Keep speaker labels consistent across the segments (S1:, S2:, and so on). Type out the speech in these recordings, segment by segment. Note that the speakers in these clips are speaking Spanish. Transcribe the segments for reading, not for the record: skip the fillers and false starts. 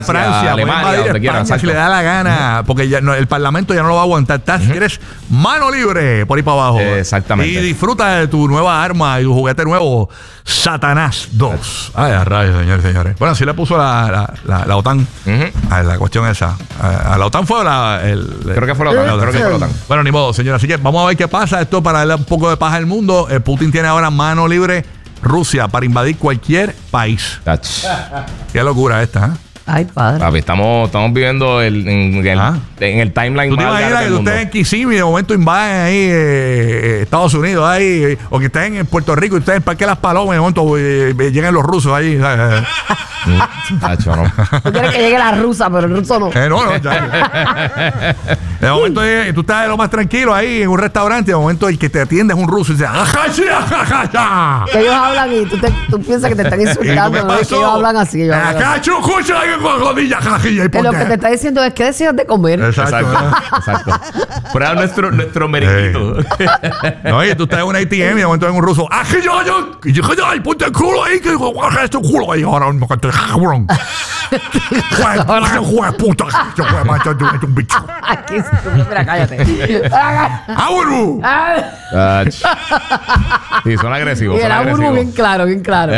S1: Francia,
S2: Alemania, donde quieran,
S1: España, si le da la gana, porque ya no, el Parlamento ya no lo va a aguantar. Eres mano libre por ahí para abajo.
S2: Exactamente.
S1: Y disfruta de tu nueva arma y tu juguete nuevo, Satanás 2. Ay, a rayos, señores. Bueno, así le puso la OTAN a la cuestión esa. A la OTAN fue
S2: creo que fue la OTAN. Creo que fue la OTAN.
S1: Bueno, ni modo, señor. Así que vamos a ver qué pasa. Esto para darle un poco de paz al mundo. Putin tiene ahora mano libre Rusia para invadir cualquier país. Qué locura esta, ¿eh?
S3: Ay, padre.
S2: Papi, estamos viviendo en el timeline.
S1: ¿Tú te imaginas que usted en Kissimmee de momento invaden ahí Estados Unidos ahí, o que estén en Puerto Rico y ustedes en el Parque de las Palomas y de momento lleguen los rusos ahí?
S2: Nacho, no.
S3: Tú quieres que llegue la rusa, pero el ruso no.
S1: No, ya. De momento tú estás de lo más tranquilo ahí en un restaurante y de momento el que te atiende es un ruso y dice
S3: que ellos hablan y tú piensas que te están insultando, ¿no? Es que ellos hablan así. Ellos hablan así. Lo que te está diciendo es que decidas de comer.
S1: Exacto.
S2: Prueba nuestro merenguito.
S1: No, y tú estás en un ATM y de momento ven un ruso. ¡Ay, ponte el culo ahí! Que baja este culo ahí! Ahora no te cabrón. ¡Juega puta! ¡Yo voy a matarte un bicho!
S3: Aquí, mira, cállate.
S1: ¡Aburu!
S2: Sí, son agresivos.
S3: Y el Aburu bien claro, bien claro.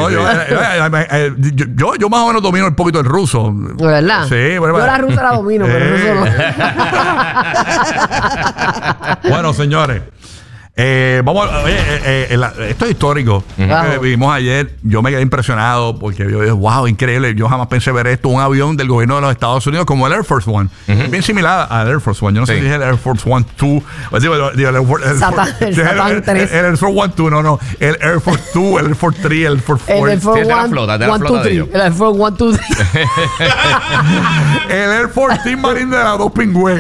S1: Yo más o menos domino un poquito el ruso.
S3: ¿De verdad?
S1: Sí.
S3: Yo la rusa la domino, pero el ruso no.
S1: Bueno, señores. Vamos esto es histórico. Que vimos ayer. Yo me quedé impresionado porque yo dije, wow, increíble. Yo jamás pensé ver esto. Un avión del gobierno de los Estados Unidos como el Air Force One. Bien similar al Air Force One. Yo no sé si es el Air Force One 2. El Air Force One 2. No. El Air Force 2, el Air Force 3, el Air Force 4.
S3: El Air Force 1, 2, 3. El Air Force 1, 2, 3.
S1: El Air Force Team Marine de las dos pingües.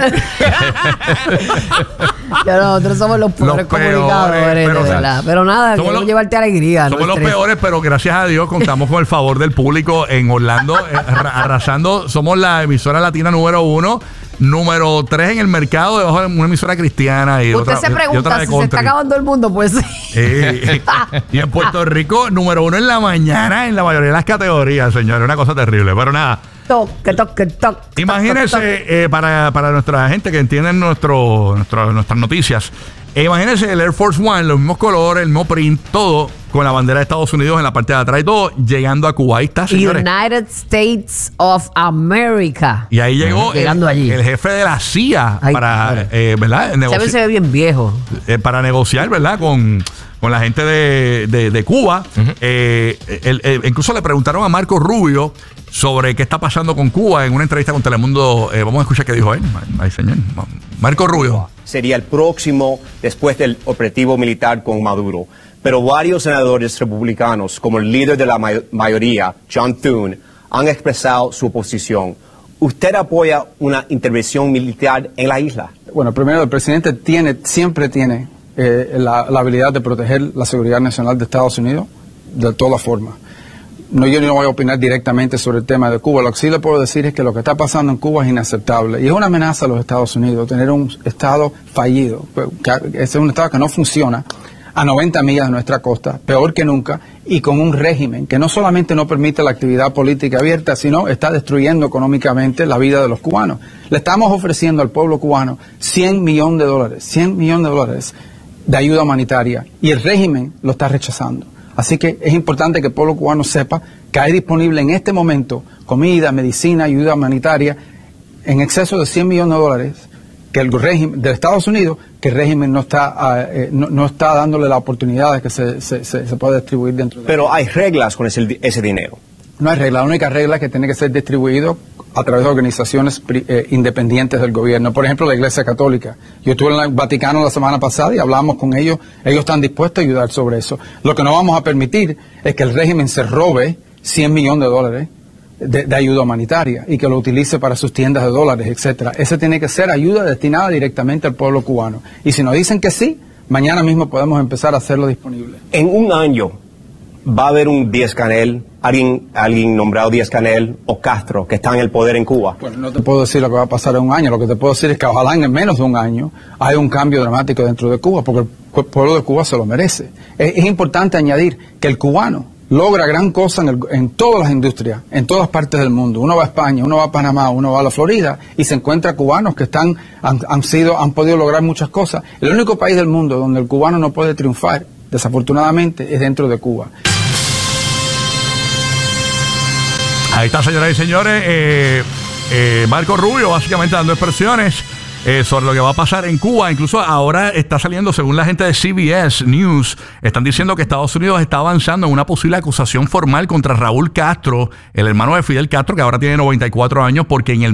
S3: Ya nosotros somos los peores comunicadores, pero nada, queremos llevarte alegría.
S1: Somos los peores, pero gracias a Dios contamos con el favor del público en Orlando, arrasando. Somos la emisora latina número 1, número 3 en el mercado, debajo de una emisora cristiana. Y
S3: usted se pregunta si se está acabando el mundo, pues sí.
S1: Y en Puerto Rico, número 1 en la mañana, en la mayoría de las categorías, señores. Una cosa terrible, pero nada.
S3: Toque.
S1: Imagínense, para nuestra gente que entiende nuestras noticias, imagínense el Air Force One, los mismos colores, el mismo print, todo con la bandera de Estados Unidos en la parte de atrás y todo, llegando a Cuba. Ahí está, señores.
S3: United States of America.
S1: Y ahí llegó el jefe de la CIA para, ¿verdad?
S3: Se ve bien viejo.
S1: Para negociar, ¿verdad? Con la gente de Cuba. Incluso le preguntaron a Marco Rubio sobre qué está pasando con Cuba en una entrevista con Telemundo. Vamos a escuchar qué dijo él. Ay, señor. Marco Rubio.
S4: Sería el próximo después del operativo militar con Maduro. Pero varios senadores republicanos, como el líder de la mayoría, John Thune, han expresado su oposición. ¿Usted apoya una intervención militar en la isla?
S5: Bueno, primero, el presidente siempre tiene la habilidad de proteger la seguridad nacional de Estados Unidos de todas formas. Yo no voy a opinar directamente sobre el tema de Cuba. Lo que sí le puedo decir es que lo que está pasando en Cuba es inaceptable. Y es una amenaza a los Estados Unidos tener un Estado fallido. Es un Estado que no funciona a 90 millas de nuestra costa, peor que nunca, y con un régimen que no solamente no permite la actividad política abierta, sino está destruyendo económicamente la vida de los cubanos. Le estamos ofreciendo al pueblo cubano $100 millones de ayuda humanitaria, y el régimen lo está rechazando. Así que es importante que el pueblo cubano sepa que hay disponible en este momento comida, medicina, ayuda humanitaria en exceso de $100 millones que el régimen de Estados Unidos, que el régimen no está dándole la oportunidad de que se pueda distribuir dentro de.
S4: Pero hay reglas con ese dinero.
S5: No hay regla. La única regla es que tiene que ser distribuido a través de organizaciones independientes del gobierno. Por ejemplo, la Iglesia Católica. Yo estuve en el Vaticano la semana pasada y hablamos con ellos. Ellos están dispuestos a ayudar sobre eso. Lo que no vamos a permitir es que el régimen se robe $100 millones de ayuda humanitaria y que lo utilice para sus tiendas de dólares, etcétera. Ese tiene que ser ayuda destinada directamente al pueblo cubano. Y si nos dicen que sí, mañana mismo podemos empezar a hacerlo disponible.
S4: En un año va a haber un Díaz-Canel, alguien nombrado Díaz-Canel o Castro que está en el poder en Cuba.
S5: Bueno, no te puedo decir lo que va a pasar en un año. Lo que te puedo decir es que ojalá en menos de un año haya un cambio dramático dentro de Cuba, porque el pueblo de Cuba se lo merece. Es importante añadir que el cubano logra gran cosa en todas las industrias, en todas partes del mundo. Uno va a España, uno va a Panamá, uno va a la Florida y se encuentra cubanos que han podido lograr muchas cosas. El único país del mundo donde el cubano no puede triunfar, desafortunadamente, es dentro de Cuba.
S1: Ahí está, señoras y señores, Marco Rubio básicamente dando expresiones sobre lo que va a pasar en Cuba. Incluso ahora está saliendo, según la gente de CBS News, están diciendo que Estados Unidos está avanzando en una posible acusación formal contra Raúl Castro, el hermano de Fidel Castro, que ahora tiene 94 años, porque en el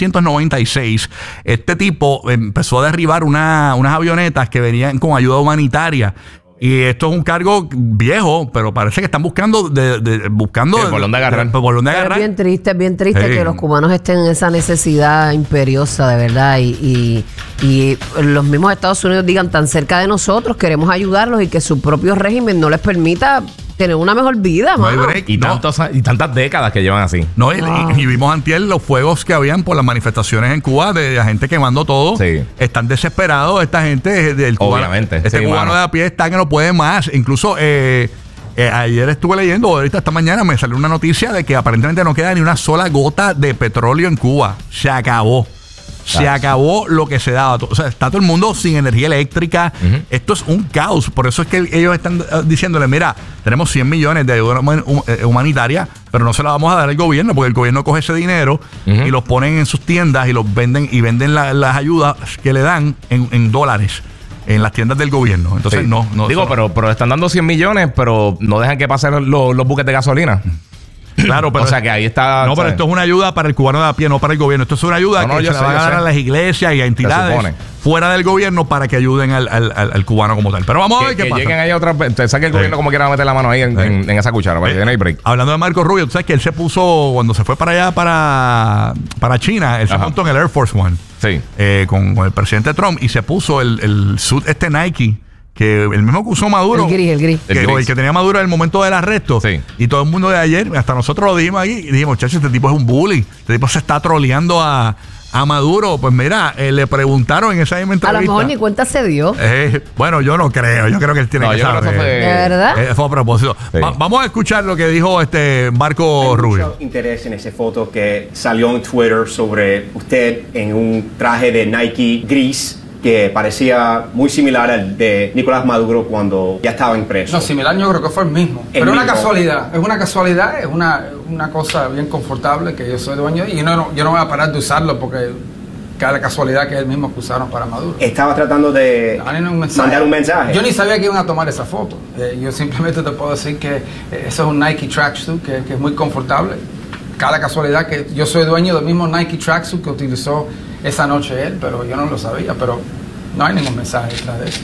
S1: 1996 este tipo empezó a derribar unas avionetas que venían con ayuda humanitaria. Y esto es un cargo viejo, pero parece que están buscando buscando
S2: el bolón de agarrar.
S3: Es bien triste que los cubanos estén en esa necesidad imperiosa, de verdad. Y los mismos Estados Unidos digan, tan cerca de nosotros, queremos ayudarlos, y que su propio régimen no les permita tener una mejor vida,
S1: no hay
S3: mano.
S1: break,
S2: y tantas décadas que llevan así.
S1: No, y vimos antier los fuegos que habían por las manifestaciones en Cuba de la gente quemando todo.
S2: Sí.
S1: Están desesperados esta gente del cubano.
S2: Obviamente.
S1: Este cubano de a pie está que no puede más. Incluso ayer estuve leyendo, ahorita esta mañana me salió una noticia de que aparentemente no queda ni una sola gota de petróleo en Cuba. Se acabó. Se acabó lo que se daba. O sea, está todo el mundo sin energía eléctrica. Esto es un caos. Por eso es que ellos están diciéndole, mira, tenemos 100 millones de ayuda humanitaria, pero no se la vamos a dar al gobierno, porque el gobierno coge ese dinero y los ponen en sus tiendas y los venden, y venden las ayudas que le dan en dólares en las tiendas del gobierno. Entonces,
S2: sí.
S1: no.
S2: Digo, pero están dando 100 millones, pero no dejan que pasen los buques de gasolina.
S1: Claro, pero
S2: o sea que ahí está.
S1: No, pero esto es una ayuda para el cubano de a pie, no para el gobierno. Esto es una ayuda que se la va a dar a las iglesias y a entidades fuera del gobierno para que ayuden al cubano como tal. Pero vamos a ver qué pasa.
S2: Lleguen ahí otras. Entonces, que el gobierno como quiera meter la mano ahí en esa cuchara para que den el break.
S1: Hablando de Marco Rubio, tú sabes que él se puso, cuando se fue para allá, para China, él se montó en el Air Force One.
S2: Sí.
S1: Con el presidente Trump, y se puso el suit Nike, que el mismo que usó Maduro.
S3: El gris.
S1: El que tenía Maduro en el momento del arresto.
S2: Sí.
S1: Y todo el mundo de ayer, hasta nosotros lo dijimos aquí, y dijimos, chacho, este tipo es un bully. Este tipo se está troleando a Maduro. Pues mira, le preguntaron en esa misma entrevista.
S3: A lo mejor ni cuenta se dio.
S1: Bueno, yo no creo. Yo creo que él tiene que saber.
S3: ¿De verdad?
S1: Fue a propósito.
S2: Sí.
S1: Vamos a escuchar lo que dijo Marco Rubio.
S4: Hay mucho interés en esa foto que salió en Twitter sobre usted en un traje de Nike gris, que parecía muy similar al de Nicolás Maduro cuando ya estaba en preso.
S5: No, similar yo creo que fue el mismo. Pero es una casualidad, es una cosa bien confortable que yo soy dueño y yo no voy a parar de usarlo porque cada casualidad que es el mismo que usaron para Maduro.
S4: Estaba tratando de mandar un mensaje.
S5: Yo ni sabía que iban a tomar esa foto. Yo simplemente te puedo decir que eso es un Nike tracksuit que es muy confortable. Cada casualidad que yo soy dueño del mismo Nike tracksuit que utilizó esa noche él, pero yo no lo sabía, pero no hay ningún mensaje detrás de eso.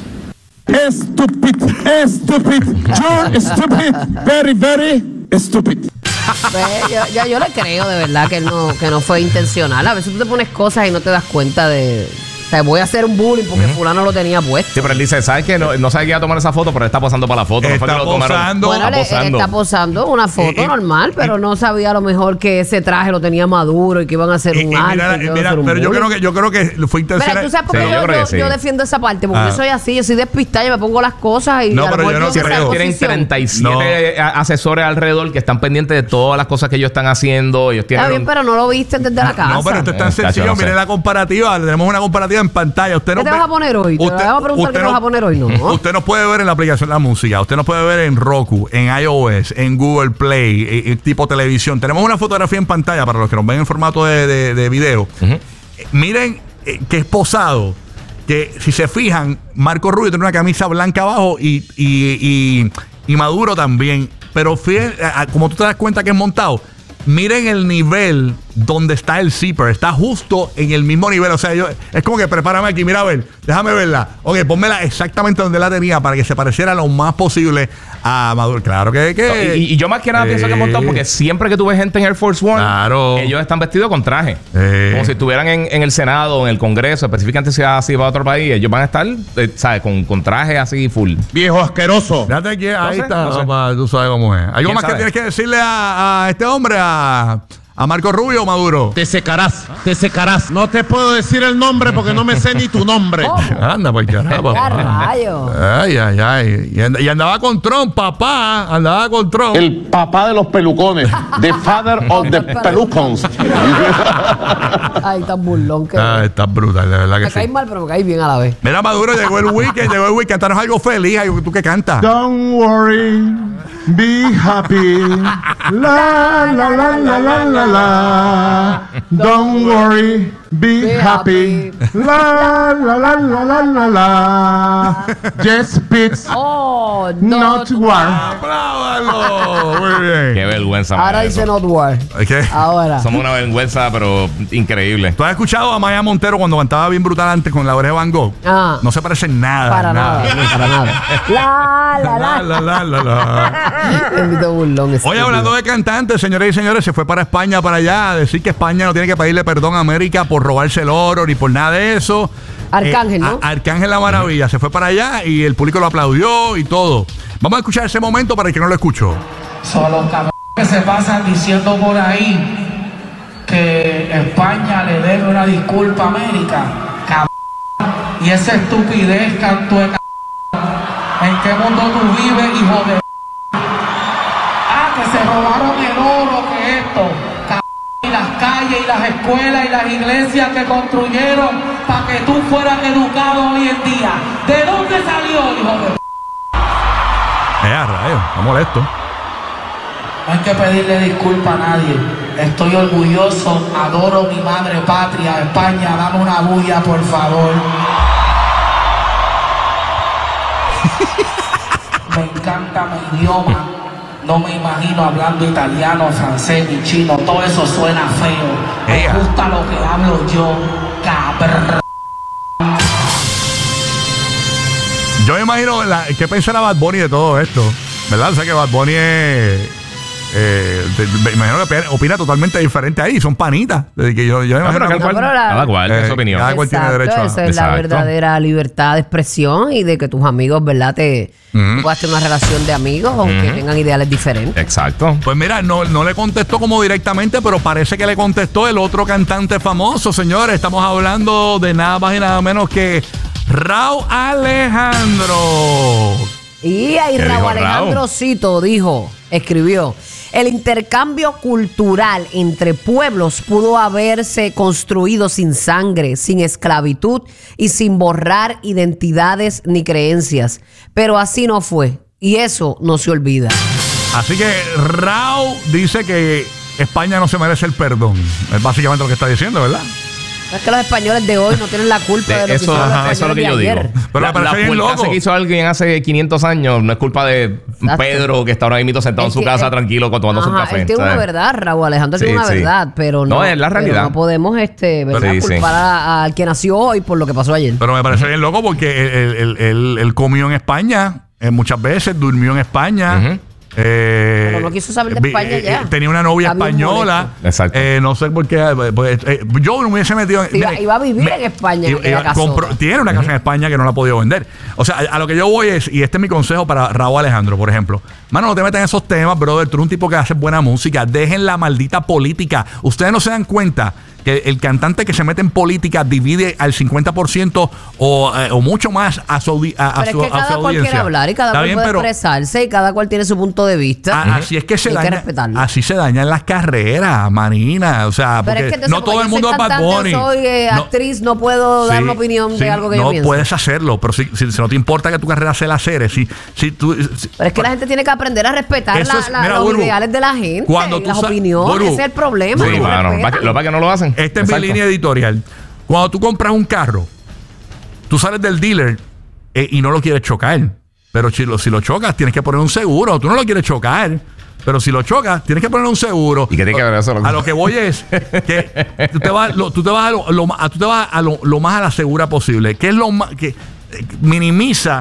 S6: Stupid, you're stupid, very, very stupid.
S3: Yo le creo de verdad que no fue intencional. A veces tú te pones cosas y no te das cuenta de... O sea, voy a hacer un bullying porque fulano lo tenía puesto.
S2: Sí, pero él dice, ¿sabes qué? No sabe que iba a tomar esa foto, pero él está posando para la foto.
S1: Está posando.
S3: Bueno, él está posando una foto normal, pero no sabía a lo mejor que ese traje lo tenía Maduro y que iban a hacer un acto.
S1: Pero yo creo que fue intencional.
S3: Mira, ¿tú sabes por qué yo defiendo esa parte? Porque yo soy así, yo soy despistada, yo me pongo las cosas y
S1: no, pero yo no creo.
S2: Tienen 37 asesores alrededor que están pendientes de todas las cosas que ellos están haando. Ellos tienen
S3: está bien, pero no lo viste desde la casa.
S1: No, pero esto es tan sencillo. Miren la comparativa. Tenemos una comparativa en pantalla. ¿Qué
S3: te vas a poner hoy? Te vas a preguntar qué te vas a poner hoy, ¿no?
S1: Usted nos puede ver en la aplicación La Música. Usted nos puede ver en Roku, en iOS, en Google Play, tipo televisión. Tenemos una fotografía en pantalla para los que nos ven en formato de video. Miren que es posado. Que si se fijan, Marco Rubio tiene una camisa blanca abajo y Maduro también. Pero fíjense, como tú te das cuenta que es montado, miren el nivel donde está el zipper. Está justo en el mismo nivel. O sea, es como que prepárame aquí. Mira, a ver, déjame verla. Ok, pónmela exactamente donde la tenía para que se pareciera lo más posible a Maduro. Claro que
S2: y yo más que nada pienso que es montado porque siempre que tú ves gente en Air Force One, ellos están vestidos con traje. Como si estuvieran en el Senado o en el Congreso, específicamente si vas así para otro país. Ellos van a estar, ¿sabes? Con traje así full.
S6: Viejo asqueroso.
S1: Fíjate aquí, ahí está. Tú sabes cómo es. ¿Algo más que tienes que decirle a este hombre, a ¿A Marco Rubio o Maduro?
S6: Te secarás, te secarás. No te puedo decir el nombre porque no me sé ni tu nombre.
S1: Anda, pues carajo. Ay, ay, ay. Y andaba con Trump, papá. Andaba con Trump.
S6: El papá de los pelucones. The father of the pelucons.
S3: Ay, tan burlón que
S1: está brutal, de verdad que
S3: me
S1: sí.
S3: caes mal, pero me caes bien a la vez.
S1: Mira, Maduro, llegó el weekend. Cantanos algo feliz. ¿Tú qué cantas?
S6: Don't worry, be happy. La, la, la, la, la, la, la. Don't worry, be happy. La, la, la, la, la, la, la. Just Spitz.
S3: Oh,
S6: Not war.
S1: ¡Apláudalo! Muy bien.
S2: Qué vergüenza.
S3: Ahora dice not war.
S1: ¿Qué?
S3: Ahora.
S2: Somos una vergüenza, pero increíble.
S1: ¿Tú has escuchado a Maya Montero cuando cantaba bien brutal antes con la oreja de Van Gogh?
S3: Ah.
S1: No se parece en nada.
S3: Para nada. No, para nada.
S1: La.
S3: Bendito burlón.
S1: Oye, hablando de cantantes, señores y señores, se fue para España, para allá, a decir que España no tiene que pedirle perdón a América por robarse el oro ni por nada de eso.
S3: Arcángel, ¿no?
S1: Arcángel la Maravilla. Se fue para allá y el público lo aplaudió y todo. Vamos a escuchar ese momento para el que no lo escuchó.
S7: Son los cabrones que se pasan diciendo por ahí que España le debe una disculpa a América. Cabrón. Y esa estupidez, canto de cabrón. ¿En qué mundo tú vives, hijo de... que se robaron el oro, que esto, y las calles y las escuelas y las iglesias que construyeron para que tú fueras educado hoy en día. ¿De dónde salió, hijo de...
S1: Rayos, está molesto.
S7: No hay que pedirle disculpas a nadie. Estoy orgulloso, adoro mi madre patria, España, dame una bulla, por favor. Me encanta mi idioma. No me imagino hablando italiano, francés ni chino. Todo eso suena feo. Me gusta lo que hablo yo, cabrón.
S1: Yo me imagino qué pensará Bad Bunny de todo esto, ¿verdad? O sea que Bad Bunny me imagino que opina totalmente diferente ahí. Son panitas. Que yo me imagino que
S2: cada cual es su opinión.
S1: Cada cual tiene derecho a...
S3: Esa es la verdadera libertad de expresión y de que tus amigos, ¿verdad? Tú puedas tener una relación de amigos aunque tengan ideales diferentes.
S2: Exacto.
S1: Pues mira, no le contestó como directamente, pero parece que le contestó el otro cantante famoso, señores. Estamos hablando de nada más y nada menos que Rauw Alejandro.
S3: Y ahí Rauw Alejandro escribió: el intercambio cultural entre pueblos pudo haberse construido sin sangre, sin esclavitud y sin borrar identidades ni creencias. Pero así no fue. Y eso no se olvida.
S1: Así que Rauw dice que España no se merece el perdón. Es básicamente lo que está diciendo, ¿verdad?
S3: Es que los españoles de hoy no tienen la culpa de lo que hicieron los españoles
S2: eso es lo que yo digo.
S1: Pero
S2: la puerta que hizo alguien hace 500 años no es culpa de Pedro, que está ahora mismo sentado en su casa tranquilo tomándose un café.
S3: Él tiene una verdad, Rauw Alejandro tiene una verdad, pero no
S2: es la realidad.
S3: No podemos culpar al que nació hoy por lo que pasó ayer.
S1: Pero me parece bien loco porque él comió en España muchas veces, durmió en España.
S3: Pero no quiso saber de España ya.
S1: Tenía una novia española.
S2: Exacto.
S1: No sé por qué. Yo no me hubiese metido.
S3: Iba a vivir en España.
S1: Tiene una casa en España que no la ha podido vender. O sea, a lo que yo voy es, y este es mi consejo para Rauw Alejandro, por ejemplo. Mano, no te metas en esos temas, brother. Tú eres un tipo que hace buena música. Dejen la maldita política. Ustedes no se dan cuenta que el cantante que se mete en política divide al 50% o mucho más a su audiencia.
S3: Pero es que cada cual quiere hablar y cada cual puede expresarse y cada cual tiene su punto de vista.
S1: Así es que se daña. Así se dañan las carreras, manina. O sea, porque es que no todo el mundo es Bad Bunny.
S3: Soy actriz, no puedo dar una opinión de algo que yo pienso.
S1: No puedes hacerlo, pero si no te importa que tu carrera sea la serie, pero
S3: es que la gente tiene que aprender a respetar los ideales de la gente y las opiniones. Ese es el problema.
S2: Sí, lo que no lo hacen.
S1: Esta es mi línea editorial. Cuando tú compras un carro, tú sales del dealer y no lo quieres chocar. Pero si lo chocas, tienes que poner un seguro. Tú no lo quieres chocar, pero si lo chocas, tienes que poner un seguro.
S2: ¿Y qué tiene que ver eso?
S1: A lo que voy es que tú te vas a lo más a la segura posible. Que es lo más que minimiza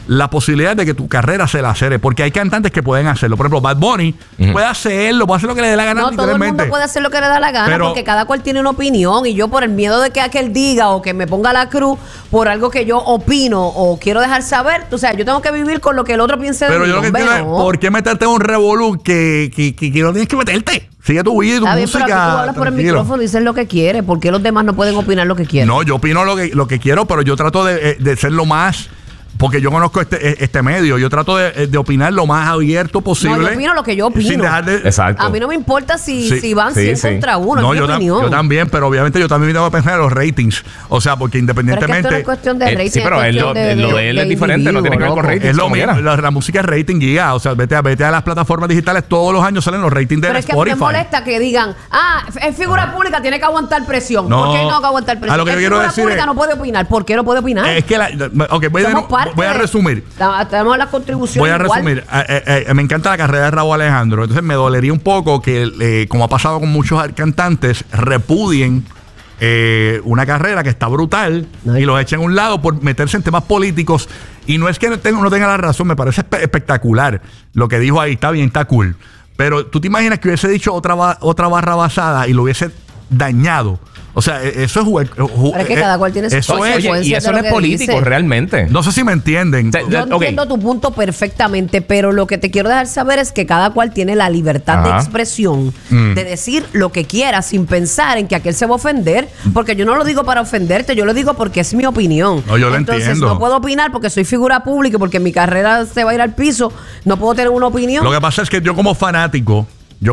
S1: la posibilidad de que tu carrera se lacere, porque hay cantantes que pueden hacerlo. Por ejemplo, Bad Bunny puede hacerlo, puede hacer lo que le dé la gana.
S3: No, todo el mundo puede hacer lo que le da la gana, porque cada cual tiene una opinión, y yo por el miedo de que aquel diga o que me ponga la cruz por algo que yo opino o quiero dejar saber, o sea, yo tengo que vivir con lo que el otro piense de mí.
S1: Pero yo lo que entiendo es, ¿por qué meterte en un revolú que no tienes que meterte? Sigue tu vida y tu música.
S3: Pero tú hablas por el micrófono y dices lo que quieres. ¿Por qué los demás no pueden opinar lo que quieren?
S1: No, yo opino lo que quiero, pero yo trato de ser lo más... Porque yo conozco este medio. Yo trato de opinar lo más abierto posible.
S3: No, yo opino lo que yo opino.
S1: Sin dejar de...
S2: Exacto.
S3: A mí no me importa si van 100 contra 1.
S1: No, yo también, pero obviamente yo también tengo que pensar en los ratings. O sea, porque independientemente...
S3: Pero es que esto no es cuestión de rating.
S2: Sí, pero lo de él es diferente, no tiene que ver con ratings.
S1: Es lo mismo. La música es rating guía. O sea, vete a las plataformas digitales, todos los años salen los ratings de Spotify.
S3: Pero es que me molesta que digan, es figura pública, tiene que aguantar presión.
S1: No,
S3: ¿por qué no que aguantar presión?
S1: A lo que yo quiero decir
S3: figura pública no puede opinar. ¿Por qué no puede opinar?
S1: Es que voy a resumir.
S3: Tenemos la contribución.
S1: Voy a resumir. Me encanta la carrera de Rauw Alejandro. Entonces me dolería un poco que, como ha pasado con muchos cantantes, repudien una carrera que está brutal y los echen a un lado por meterse en temas políticos. Y no es que no tenga la razón, me parece espectacular lo que dijo ahí. Está bien, está cool. Pero tú te imaginas que hubiese dicho otra barra basada y lo hubiese dañado. O sea, eso es
S3: pero es que cada cual tiene su
S2: consecuencia. Y eso no es político, dice. Realmente.
S1: No sé si me entienden.
S3: Yo entiendo tu punto perfectamente, pero lo que te quiero dejar saber es que cada cual tiene la libertad de expresión, de decir lo que quiera sin pensar en que aquel se va a ofender, porque yo no lo digo para ofenderte, yo lo digo porque es mi opinión.
S1: No, yo lo
S3: Entonces
S1: entiendo.
S3: No puedo opinar porque soy figura pública y porque mi carrera se va a ir al piso, no puedo tener una opinión.
S1: Lo que pasa es que yo como fanático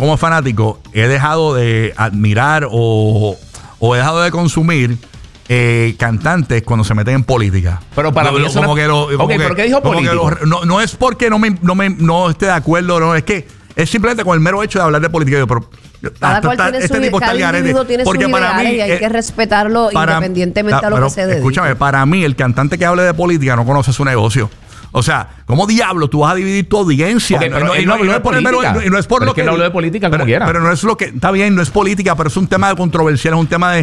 S1: he dejado de admirar o he dejado de consumir cantantes cuando se meten en política.
S2: Pero para mí eso ¿pero qué dijo político?
S1: No es porque no esté de acuerdo, no, es que es simplemente con el mero hecho de hablar de política.
S3: Cada cual tiene su individuo tiene sus ideales y hay que respetarlo independientemente a lo que se dedique.
S1: Escúchame, para mí el cantante que hable de política no conoce su negocio. O sea, ¿cómo diablo tú vas a dividir tu audiencia?
S2: Okay, no es por lo que no hablo de política como quiera.
S1: Pero no es lo que... Está bien, no es política, pero es un tema controversial, es un tema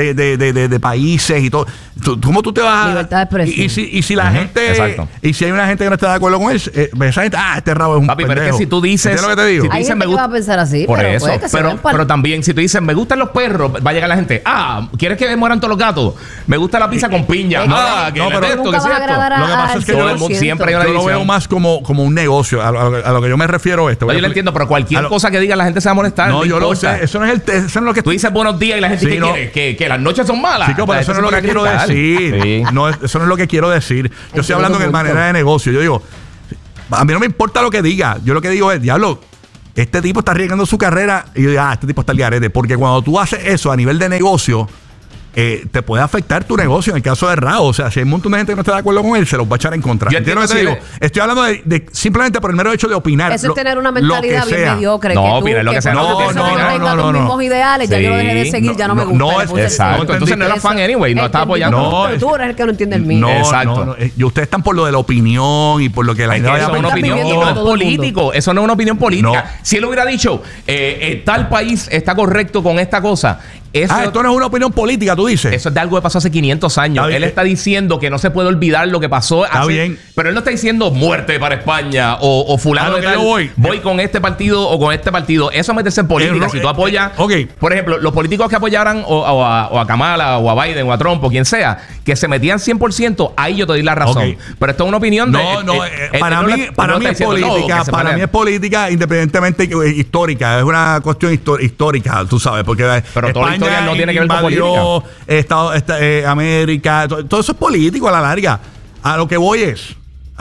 S1: de países y todo. ¿Cómo tú te vas a...?
S3: Libertad de expresión.
S1: Y si la gente...
S2: Exacto.
S1: Y si hay una gente que no está de acuerdo con él, esa gente... este Rauw es un
S2: Papi, pero es que si tú dices...
S1: ¿Entiendes lo que te digo?
S2: Si tú dices,
S3: me gusta... va a pensar así,
S2: por eso. Pero también, si tú dices, me gustan los perros, va a llegar la gente, ¿quieres que mueran todos los gatos? Me gusta la pizza con piña.
S3: Pero nunca va a agradar a...
S1: Lo que pasa es que
S2: siempre hay una división.
S1: Yo lo veo más como un negocio. A lo que yo me refiero esto.
S2: Yo lo entiendo, pero cualquier cosa que diga la gente se va a molestar.
S1: No, yo lo sé. Eso no es lo que...
S2: Tú dices buenos días y la gente quiere que las noches son malas.
S1: Sí, pero eso no es lo que quiero decir. No, eso no es lo que quiero decir. Yo estoy hablando de manera de negocio. Yo digo, a mí no me importa lo que diga. Yo lo que digo es, diablo, este tipo está arriesgando su carrera. Y yo digo, este tipo está al garete. Porque cuando tú haces eso a nivel de negocio, te puede afectar tu negocio. En el caso de Rauw, o sea, si hay un montón de gente que no está de acuerdo con él, se los va a echar en contra.
S2: Yo entiendo lo que te digo.
S1: Estoy hablando de simplemente por el mero hecho de opinar.
S3: Eso es tener una mentalidad bien mediocre.
S2: No, opinar lo que sea.
S3: No, los mismos ideales, ya yo lo dejé de seguir, ya no me gusta.
S1: No, exacto.
S2: Entonces no era fan anyway, no estaba apoyando.
S3: No, tú eres el que no entiende el mío.
S1: No, exacto. Y ustedes están por lo de la opinión y por lo que la gente
S2: vaya a pensar. Y no es político. Eso no es una opinión política. Si él hubiera dicho, tal país está correcto con esta cosa.
S1: Esto no es una opinión política, tú dices.
S2: Eso es de algo que pasó hace 500 años. Él está diciendo que no se puede olvidar lo que pasó
S1: hace... bien.
S2: Pero él no está diciendo muerte para España o fulano de tal. Voy con este partido o con este partido. Eso es meterse en política. Si tú apoyas... Por ejemplo, los políticos que apoyaran o a Kamala o a Biden o a Trump o quien sea, que se metían 100%, ahí yo te doy la razón. Pero esto es una opinión
S1: para mí es política. Para mí es política independientemente histórica. Es una cuestión histórica, tú sabes. Porque
S2: pero toda la historia no tiene que ver con política.
S1: América, todo eso es político a la larga. A lo que voy es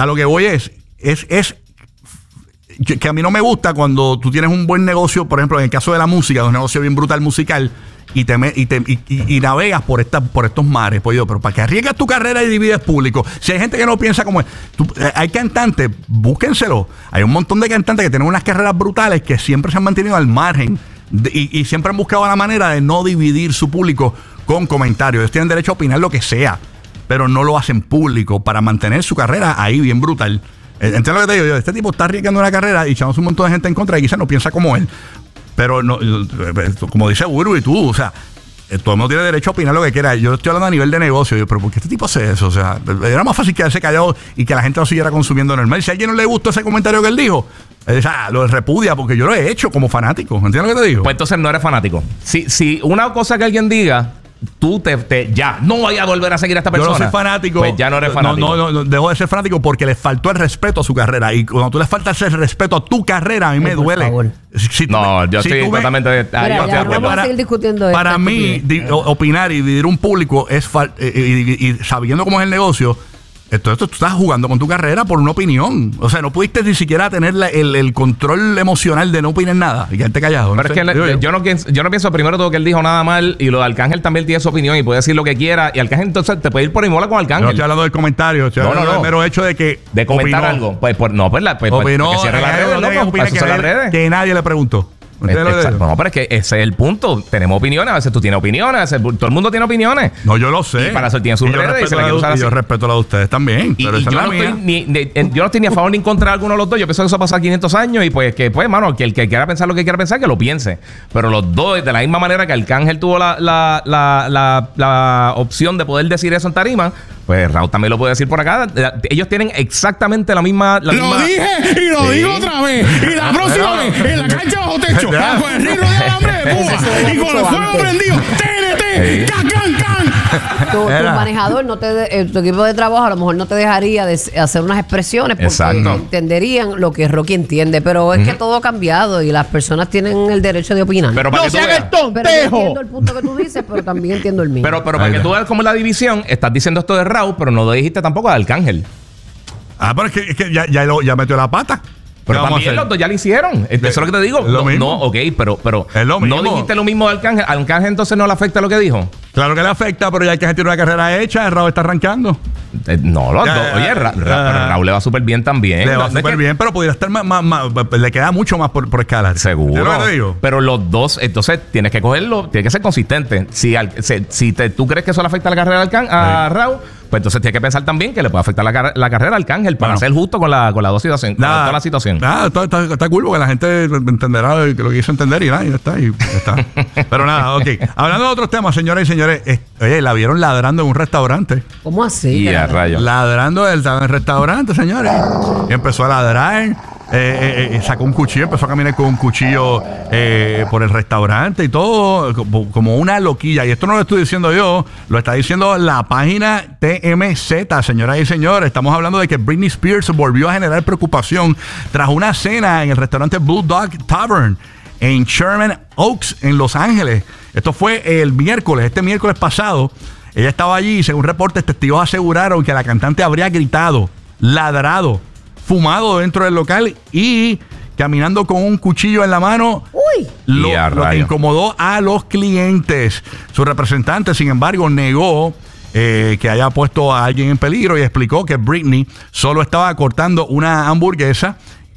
S1: que a mí no me gusta cuando tú tienes un buen negocio, por ejemplo, en el caso de la música, un negocio bien brutal musical, y navegas por estos mares. Pues yo, pero ¿para qué arriesgas tu carrera y divides público? Si hay gente que no piensa como es. Hay cantantes, búsquenselo. Hay un montón de cantantes que tienen unas carreras brutales que siempre se han mantenido al margen y siempre han buscado la manera de no dividir su público con comentarios. Ellos tienen derecho a opinar lo que sea, pero no lo hacen público para mantener su carrera ahí bien brutal. ¿Entiendes lo que te digo? Este tipo está arriesgando una carrera y echándose un montón de gente en contra y quizás no piensa como él. Pero no, como dice Burbu y tú, o sea, todo el mundo tiene derecho a opinar lo que quiera. Yo estoy hablando a nivel de negocio. Pero ¿por qué este tipo hace eso? O sea, era más fácil quedarse callado y que la gente lo siguiera consumiendo normal. Si a alguien no le gustó ese comentario que él dijo, lo repudia porque yo lo he hecho como fanático. ¿Entiendes lo que te digo?
S2: Pues entonces no eres fanático. Si una cosa que alguien diga, tú ya no voy a volver a seguir a esta persona.
S1: Yo no soy fanático.
S2: Pues ya no eres fanático.
S1: No, dejo de ser fanático porque le faltó el respeto a su carrera. Y cuando tú le faltas el respeto a tu carrera, a mí me duele.
S2: Yo estoy totalmente...
S3: vamos a seguir discutiendo esto.
S1: Para mí, opinar y dividir un público es y sabiendo cómo es el negocio... Entonces tú estás jugando con tu carrera por una opinión. O sea, no pudiste ni siquiera tener el control emocional de no opinar nada y quedarte callado.
S2: Pero es que yo no pienso primero todo que él dijo nada mal, y lo de Arcángel también tiene su opinión y puede decir lo que quiera, y Arcángel entonces te puede ir por imola con Arcángel.
S1: No estoy hablando del comentario, estoy hablando del mero hecho de que
S2: de comentar algo. Opinó, que cierre las redes,
S1: que nadie le preguntó.
S2: No, pero es que ese es el punto. Tenemos opiniones, a veces tú tienes opiniones, todo el mundo tiene opiniones.
S1: No, yo lo sé.
S2: Y para eso tiene sus redes y se la quiere usar así.
S1: Yo respeto la de ustedes también.
S2: Pero yo no estoy ni a favor ni en contra de alguno de los dos. Yo pienso que eso ha pasado 500 años y pues, mano, que el que quiera pensar lo que quiera pensar, que lo piense. Pero los dos, de la misma manera que Arcángel tuvo la opción de poder decir eso en tarima, pues Raúl también lo puede decir por acá. Ellos tienen exactamente la misma...
S6: Lo dije y lo digo otra vez. Y la próxima vez, en la cancha bajo techo, con el ritmo de alambre de púa y con el fuego prendido, TNT, can.
S3: Tu manejador, tu equipo de trabajo a lo mejor no te dejaría de hacer unas expresiones porque entenderían lo que Rocky entiende. Pero es que todo ha cambiado y las personas tienen el derecho de opinar.
S6: Pero para no sean el tontejo.
S3: Pero yo entiendo el punto que tú dices, pero también entiendo el mío.
S2: Pero para que tú veas cómo es la división, estás diciendo esto de Raúl, pero no lo dijiste tampoco de Arcángel.
S1: Pero es que ya metió la pata.
S2: Pero también los dos ya lo hicieron. Eso es lo que te digo. Pero
S1: es lo mismo.
S2: No dijiste lo mismo de Arcángel. ¿Arcángel entonces no le afecta lo que dijo?
S1: Claro que le afecta, pero ya Arcángel tiene una carrera hecha. Raúl está arrancando.
S2: Oye, Raúl le va súper bien también.
S1: Le va súper bien, pero pudiera estar más, le queda mucho más por escalar.
S2: Seguro. Pero los dos, entonces tienes que cogerlo, tienes que ser consistente. Si tú crees que eso le afecta la carrera a Raúl, pues entonces tienes que pensar también que le puede afectar la carrera a Arcángel para ser justo con la situación, con toda la situación.
S1: Está cool porque la gente entenderá lo que quiso entender y ya está. Pero nada, ok. Hablando de otros temas, señoras y señores, oye, la vieron ladrando en un restaurante.
S3: ¿Cómo así?
S1: Ladrando, él estaba en el restaurante, señores. Y empezó a ladrar. Sacó un cuchillo, empezó a caminar con un cuchillo por el restaurante y todo, como una loquilla. Y esto no lo estoy diciendo yo, lo está diciendo la página TMZ, señoras y señores. Estamos hablando de que Britney Spears volvió a generar preocupación tras una cena en el restaurante Blue Dog Tavern en Sherman Oaks, en Los Ángeles. Esto fue el miércoles, este miércoles pasado. Ella estaba allí y según reportes, testigos aseguraron que la cantante habría gritado, ladrado, fumado dentro del local y caminando con un cuchillo en la mano. Lo que incomodó a los clientes. Su representante, sin embargo, negó que haya puesto a alguien en peligro y explicó que Britney solo estaba cortando una hamburguesa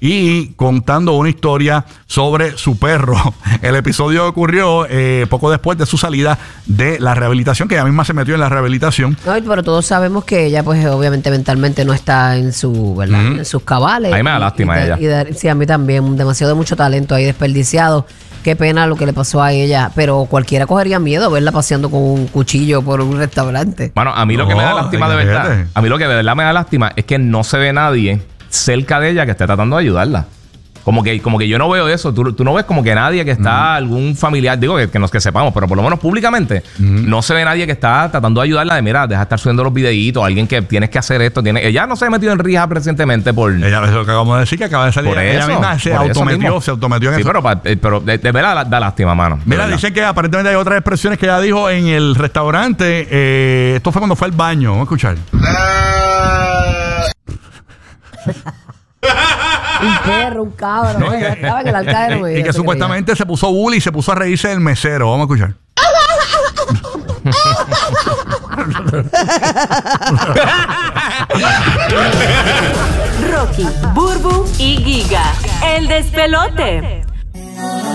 S1: y contando una historia sobre su perro. El episodio ocurrió poco después de su salida de la rehabilitación, que ella misma se metió en la rehabilitación.
S3: No, pero todos sabemos que ella, pues, obviamente mentalmente no está en su, ¿verdad? En sus cabales.
S2: A mí me da lástima ella.
S3: Sí, a mí también. Demasiado mucho talento ahí desperdiciado. Qué pena lo que le pasó a ella. Pero cualquiera cogería miedo verla paseando con un cuchillo por un restaurante.
S2: Bueno, a mí lo que me da lástima de verdad, a mí lo que de verdad me da lástima es que no se ve nadie cerca de ella que esté tratando de ayudarla. Como que yo no veo eso. Tú no ves como que nadie que está, algún familiar, digo que sepamos, pero por lo menos públicamente, no se ve nadie que está tratando de ayudarla de, mira, deja de estar subiendo los videitos, alguien que tienes que hacer esto. Ella no se ha metido en rija recientemente por...
S1: Ella, es lo que acabamos de decir, que acaba de salir. Por ella misma se autometió en
S2: eso. Pero de verdad da lástima, mano.
S1: Mira, dicen que aparentemente hay otras expresiones que ella dijo en el restaurante. Esto fue cuando fue al baño. Vamos a escuchar.
S3: Un perro, un cabro. No, estaba en el alcalde.
S1: Y que supuestamente se puso bully y se puso a reírse del mesero. Vamos a escuchar.
S8: Rocky, Burbu y Giga. El despelote.